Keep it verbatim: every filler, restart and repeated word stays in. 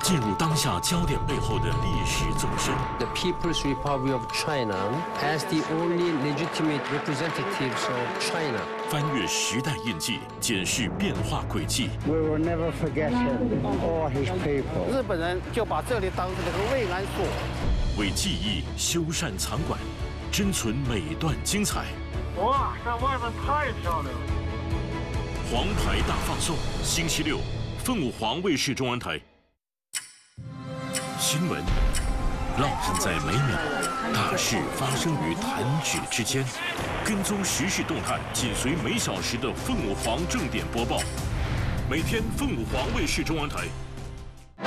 进入当下焦点背后的历史纵深。 The People's Republic of China as the only legitimate representatives of China. 翻越时代印记，检视变化轨迹。 We will never forget him or his people. 日本人就把这里当成了个慰安所， 为记忆修缮藏馆，珍存每段精彩。 哇，在外面太漂亮了！ 黄牌大放送，星期六，凤舞凰卫视中文台。新闻烙印在每秒，大事发生于弹指之间。跟踪时事动态，紧随每小时的凤舞凰正点播报。每天凤舞凰卫视中文台